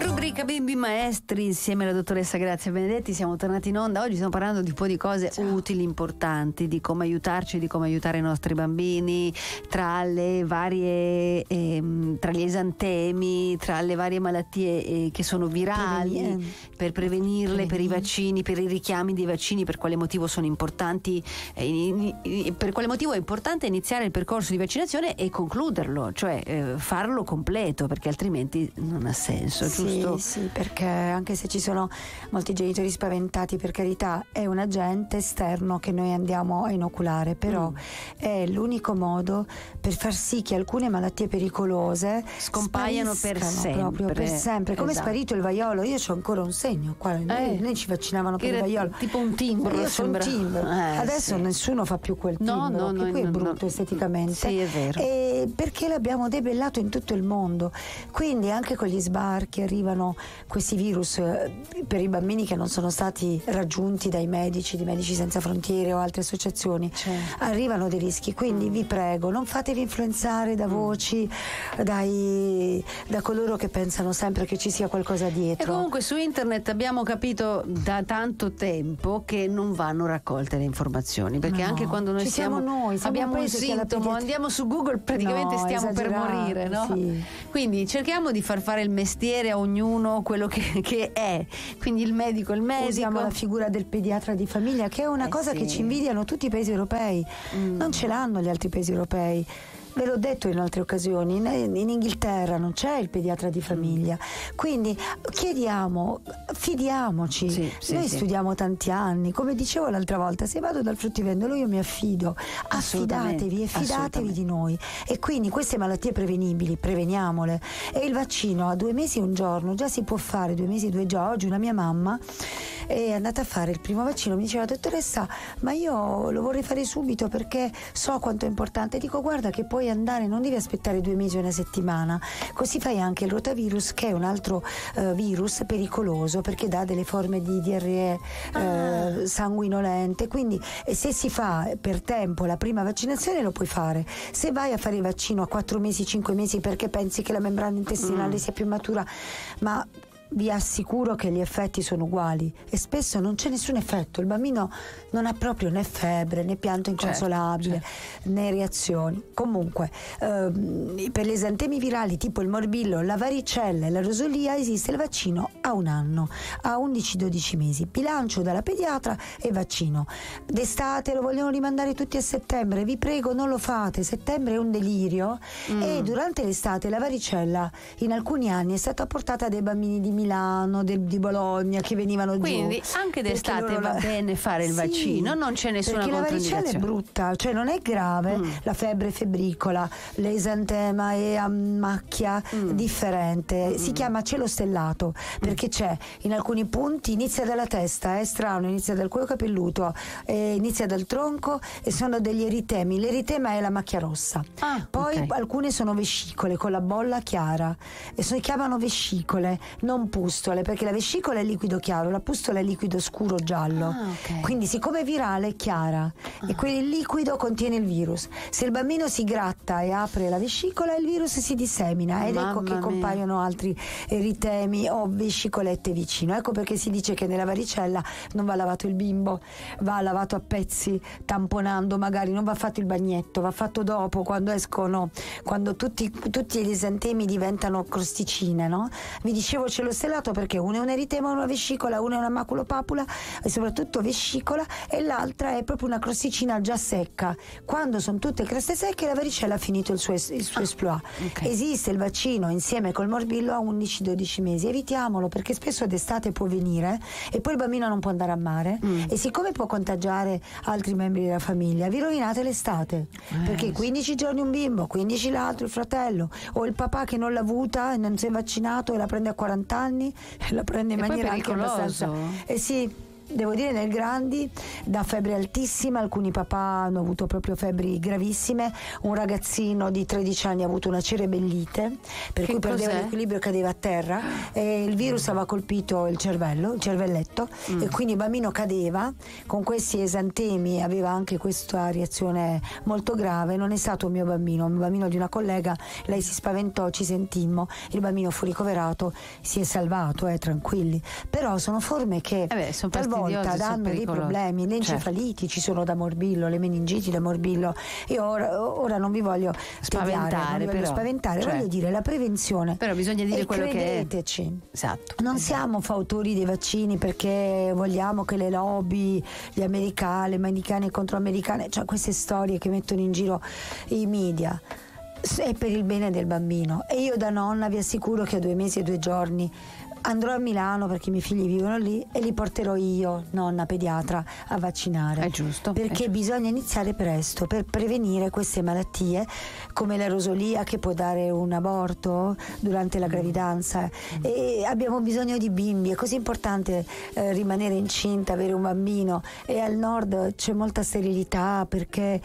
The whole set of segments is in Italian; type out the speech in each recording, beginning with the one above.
Rubrica Bimbi Maestri insieme alla dottoressa Grazia Benedetti. Siamo tornati in onda. Oggi stiamo parlando di un po' di cose utili, importanti, di come aiutarci, di come aiutare i nostri bambini tra le varie tra gli esantemi, tra le varie malattie che sono virali, per prevenirle, per i vaccini, per i richiami dei vaccini, per quale motivo sono importanti, per quale motivo è importante iniziare il percorso di vaccinazione e concluderlo, cioè farlo completo, perché altrimenti non ha senso, giusto? Sì, perché anche se ci sono molti genitori spaventati, per carità, è un agente esterno che noi andiamo a inoculare, però è l'unico modo per far sì che alcune malattie pericolose scompaiano per sempre. Proprio per sempre. Come è sparito il vaiolo? Io c'ho ancora un segno qua, noi ci vaccinavano per il vaiolo, tipo un timbro. Io sono un timbro. Adesso nessuno fa più quel timbro, che qui è brutto esteticamente. Sì, è vero. Perché l'abbiamo debellato in tutto il mondo, quindi anche con gli sbarchi arrivano questi virus per i bambini che non sono stati raggiunti dai medici di Medici Senza Frontiere o altre associazioni, arrivano dei rischi, quindi vi prego, non fatevi influenzare da voci, da coloro che pensano sempre che ci sia qualcosa dietro. E comunque su internet abbiamo capito da tanto tempo che non vanno raccolte le informazioni, perché anche quando noi abbiamo un sintomo, andiamo su Google, praticamente stiamo per morire, no? Sì. Quindi cerchiamo di far fare il mestiere a ognuno quello che è, quindi il medico. Usiamo la figura del pediatra di famiglia, che è una cosa che ci invidiano tutti i paesi europei, non ce l'hanno gli altri paesi europei. Ve l'ho detto in altre occasioni, in Inghilterra non c'è il pediatra di famiglia, quindi fidiamoci. Noi studiamo tanti anni, come dicevo l'altra volta, se vado dal fruttivendolo io mi affido, affidatevi e fidatevi di noi, e quindi queste malattie prevenibili, preveniamole, e il vaccino a 2 mesi e un giorno già si può fare, 2 mesi e 2 giorni. Oggi una mia mamma è andata a fare il primo vaccino, mi diceva: dottoressa, ma io lo vorrei fare subito perché so quanto è importante. Dico: guarda che puoi andare, non devi aspettare 2 mesi o una settimana, così fai anche il rotavirus, che è un altro virus pericoloso perché dà delle forme di diarrea sanguinolente, quindi se si fa per tempo la prima vaccinazione lo puoi fare. Se vai a fare il vaccino a 4 mesi, 5 mesi perché pensi che la membrana intestinale sia più matura, ma vi assicuro che gli effetti sono uguali e spesso non c'è nessun effetto, il bambino non ha proprio né febbre né pianto inconsolabile, né reazioni. Comunque per gli esantemi virali tipo il morbillo, la varicella e la rosolia esiste il vaccino a 1 anno, a 11-12 mesi, bilancio dalla pediatra e vaccino. D'estate lo vogliono rimandare tutti a settembre, vi prego non lo fate, settembre è un delirio. E durante l'estate la varicella in alcuni anni è stata portata dai bambini di Milano, di Bologna, che venivano quindi giù. anche d'estate va bene fare il vaccino, non c'è nessuna controindicazione. Perché la varicella è brutta, cioè non è grave, la febbre febbricola, l'esantema è a macchia differente, si chiama cielo stellato perché c'è in alcuni punti, inizia dalla testa, è strano, inizia dal cuoio capelluto, inizia dal tronco e sono degli eritemi. L'eritema è la macchia rossa, poi alcune sono vescicole con la bolla chiara e si chiamano vescicole, non pustole, perché la vescicola è liquido chiaro, la pustola è liquido scuro giallo. Quindi siccome è virale è chiara e quel liquido contiene il virus. Se il bambino si gratta e apre la vescicola, il virus si dissemina ed ecco che compaiono altri eritemi o vescicolette vicino. Ecco perché si dice che nella varicella non va lavato il bimbo, va lavato a pezzi, tamponando magari, non va fatto il bagnetto, va fatto dopo, quando escono, quando tutti gli esantemi diventano crosticine, no? Vi dicevo cielo stellato perché uno è un eritema, una vescicola, uno è una maculopapula e soprattutto vescicola, e l'altra è proprio una crosticina già secca. Quando sono tutte creste secche la varicella ha finito il suo exploit. Esiste il vaccino insieme col morbillo a 11-12 mesi, evitiamolo perché spesso d'estate può venire e poi il bambino non può andare a mare e siccome può contagiare altri membri della famiglia vi rovinate l'estate perché 15 giorni un bimbo, 15 l'altro, il fratello o il papà che non l'ha avuta e non si è vaccinato e la prende a 40 anni, la prende in maniera anche abbastanza devo dire nel grandi, da febbre altissima, alcuni papà hanno avuto proprio febbri gravissime, un ragazzino di 13 anni ha avuto una cerebellite, per cui perdeva l'equilibrio e cadeva a terra, e il virus aveva colpito il cervello, il cervelletto, e quindi il bambino cadeva con questi esantemi, aveva anche questa reazione molto grave. Non è stato un bambino di una collega, lei si spaventò, ci sentimmo, il bambino fu ricoverato, si è salvato, tranquilli, però sono forme che talvolta danno dei problemi. Le encefaliti ci sono da morbillo, le meningiti da morbillo. Io ora non vi voglio spaventare, voglio dire la prevenzione, però bisogna dire quello credeteci, che è. Esatto. Non siamo fautori dei vaccini perché vogliamo che le lobby, gli americani contro americane, cioè queste storie che mettono in giro i media, è per il bene del bambino. E io da nonna vi assicuro che a 2 mesi e 2 giorni andrò a Milano, perché i miei figli vivono lì, e li porterò io, nonna pediatra, a vaccinare. È giusto. Perché bisogna iniziare presto per prevenire queste malattie come la rosolia, che può dare un aborto durante la gravidanza. E abbiamo bisogno di bimbi, è così importante rimanere incinta, avere un bambino, e al nord c'è molta sterilità perché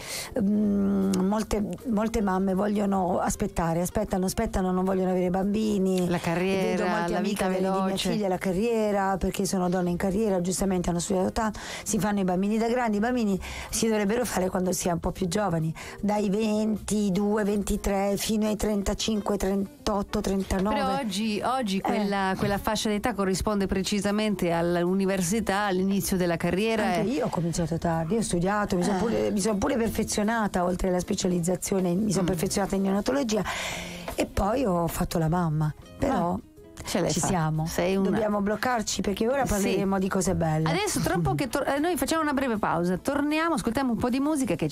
molte mamme vogliono aspettano, non vogliono avere bambini. La carriera, la vita veloce. Di mia figlia la carriera, perché sono donne in carriera, giustamente hanno studiato tanto, si fanno i bambini da grandi. I bambini si dovrebbero fare quando si è un po' più giovani, dai 22, 23 fino ai 35, 38, 39. Però oggi quella fascia d'età corrisponde precisamente all'università, all'inizio della carriera. Anche io ho cominciato tardi, ho studiato, mi sono pure perfezionata, oltre alla specializzazione mi sono perfezionata in neonatologia, e poi ho fatto la mamma, però ci siamo, dobbiamo bloccarci, perché ora parleremo di cose belle. Adesso tra un po' che noi facciamo una breve pausa, torniamo, ascoltiamo un po' di musica che